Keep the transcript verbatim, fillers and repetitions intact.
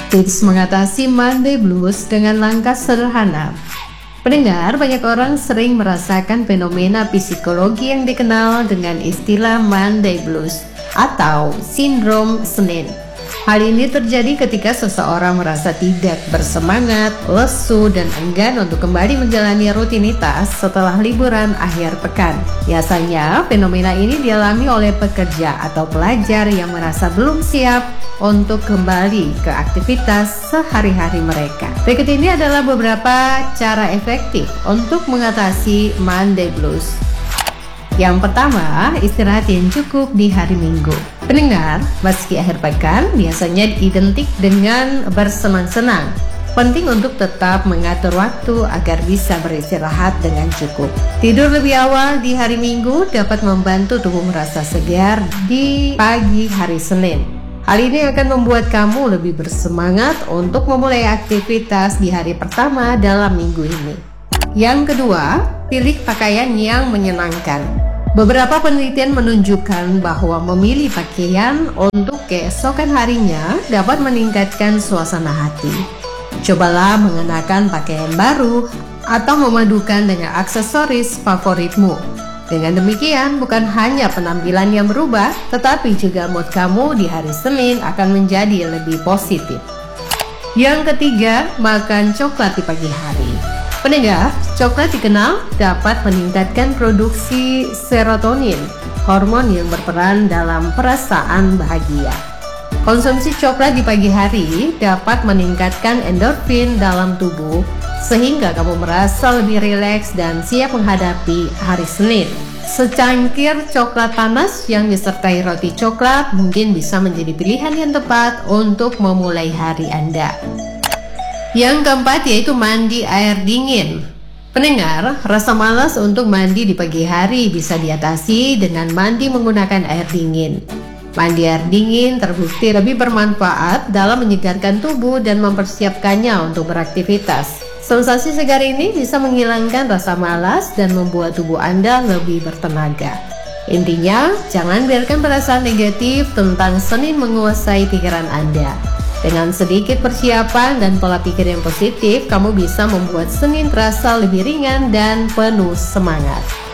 Tips mengatasi Monday Blues dengan langkah sederhana. Pendengar, banyak orang sering merasakan fenomena psikologi yang dikenal dengan istilah Monday Blues atau sindrom Senin. Hal ini terjadi ketika seseorang merasa tidak bersemangat, lesu, dan enggan untuk kembali menjalani rutinitas setelah liburan akhir pekan. Biasanya, fenomena ini dialami oleh pekerja atau pelajar yang merasa belum siap untuk kembali ke aktivitas sehari-hari mereka. Berikut ini adalah beberapa cara efektif untuk mengatasi Monday Blues. Yang pertama, istirahat yang cukup di hari Minggu. Pendengar, meski akhir pekan biasanya identik dengan bersenang-senang, penting untuk tetap mengatur waktu agar bisa beristirahat dengan cukup. Tidur lebih awal di hari Minggu dapat membantu tubuh merasa segar di pagi hari Senin. Hal ini akan membuat kamu lebih bersemangat untuk memulai aktivitas di hari pertama dalam minggu ini. Yang kedua, pilih pakaian yang menyenangkan. Beberapa penelitian menunjukkan bahwa memilih pakaian untuk keesokan harinya dapat meningkatkan suasana hati. Cobalah mengenakan pakaian baru atau memadukan dengan aksesoris favoritmu. Dengan demikian, bukan hanya penampilan yang berubah, tetapi juga mood kamu di hari Senin akan menjadi lebih positif. Yang ketiga, makan coklat di pagi hari. Pendengar, coklat dikenal dapat meningkatkan produksi serotonin, hormon yang berperan dalam perasaan bahagia. Konsumsi coklat di pagi hari dapat meningkatkan endorfin dalam tubuh, sehingga kamu merasa lebih rileks dan siap menghadapi hari Senin. Secangkir coklat panas yang disertai roti coklat mungkin bisa menjadi pilihan yang tepat untuk memulai hari Anda. Yang keempat yaitu mandi air dingin. Pendengar, rasa malas untuk mandi di pagi hari bisa diatasi dengan mandi menggunakan air dingin. Mandi air dingin terbukti lebih bermanfaat dalam menyegarkan tubuh dan mempersiapkannya untuk beraktivitas. Sensasi segar ini bisa menghilangkan rasa malas dan membuat tubuh Anda lebih bertenaga. Intinya, jangan biarkan perasaan negatif tentang Senin menguasai pikiran Anda. Dengan sedikit persiapan dan pola pikir yang positif, kamu bisa membuat Senin terasa lebih ringan dan penuh semangat.